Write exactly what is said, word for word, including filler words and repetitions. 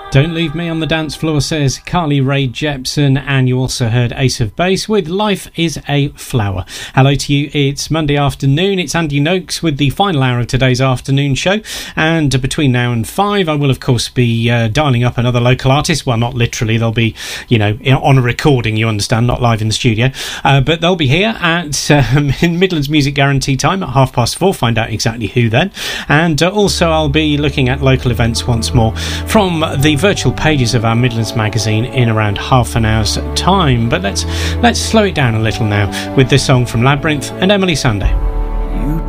Don't Leave Me on the Dance Floor, says Carly Rae Jepsen, and you also heard Ace of Base with Life is a Flower. Hello to you, it's Monday afternoon, it's Andy Noakes with the final hour of today's afternoon show, and between now and five I will of course be uh, dialing up another local artist. Well, not literally, they'll be, you know, on a recording, you understand, not live in the studio, uh, but they'll be here at um, in Midlands Music Guarantee time at half past four, find out exactly who then, and uh, also I'll be looking at local events once more from the virtual pages of our Midlands magazine in around half an hour's time. But let's let's slow it down a little now with this song from Labyrinth and Emily Sandé. You